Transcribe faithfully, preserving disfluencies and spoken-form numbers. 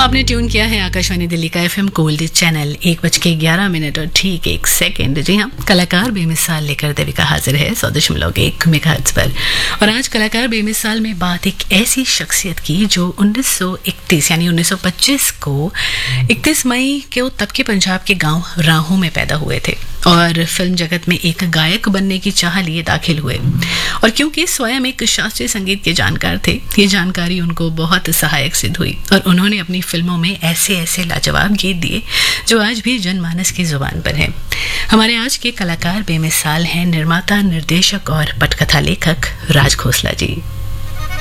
आपने ट्यून किया है आकाशवाणी दिल्ली का एफएम गोल्ड चैनल। एक बज के ग्यारह मिनट और ठीक एक सेकंड। जी हाँ, कलाकार बेमिसाल लेकर देविका हाजिर है सौ दशमलव एक मेगाहर्ट्ज पर। और आज कलाकार बेमिसाल में बात एक ऐसी शख्सियत की जो उन्नीस सौ इकतीस यानी उन्नीस सौ पच्चीस को इकतीस मई के तब के पंजाब के गांव राहों में पैदा हुए थे और फिल्म जगत में एक गायक बनने की चाह लिए दाखिल हुए। और क्योंकि स्वयं एक शास्त्रीय संगीत के जानकार थे, ये जानकारी उनको बहुत सहायक सिद्ध हुई और उन्होंने अपनी फिल्मों में ऐसे ऐसे लाजवाब गीत दिए जो आज भी जनमानस की जुबान पर हैं। हमारे आज के कलाकार बेमिसाल हैं निर्माता, निर्देशक और पटकथा लेखक राज खोसला जी।